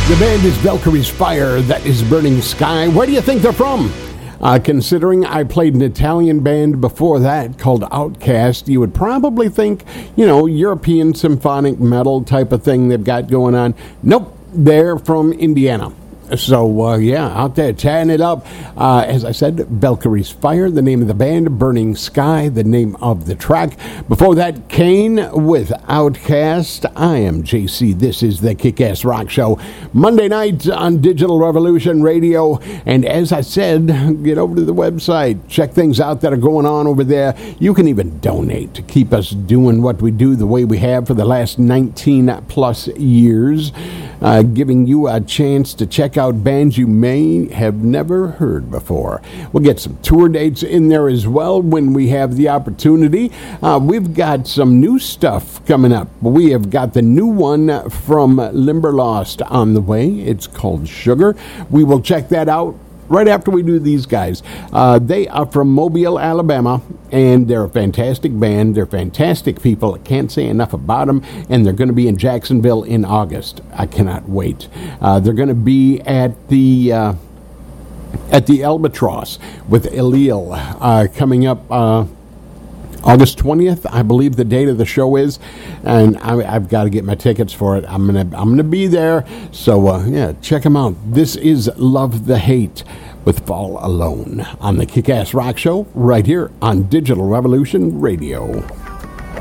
The band is Valkyrie's Fire, that is Burning Sky. Where do you think they're from? Considering I played an Italian band before that called Outcast, you would probably think, European symphonic metal type of thing they've got going on. Nope, they're from Indiana. So, out there, tearing it up. As I said, Valkyrie's Fire, the name of the band, Burning Sky, the name of the track. Before that, Kane with Outcast. I am JC. This is the Kick-Ass Rock Show. Monday night on Digital Revolution Radio. And as I said, get over to the website. Check things out that are going on over there. You can even donate to keep us doing what we do the way we have for the last 19-plus years. Giving you a chance to check out bands you may have never heard before. We'll get some tour dates in there as well when we have the opportunity. We've got some new stuff coming up. We have got the new one from Limberlost on the way. It's called Sugar. We will check that out right after we do these guys. They are from Mobile, Alabama, and they're a fantastic band. They're fantastic people. I can't say enough about them, and they're going to be in Jacksonville in August. I cannot wait. They're going to be at the Albatross with Elil coming up August 20th, I believe the date of the show is, and I've got to get my tickets for it. I'm gonna be there, so check them out. This is Love the Hate with Fall Alone on the Kick-Ass Rock Show right here on Digital Revolution Radio.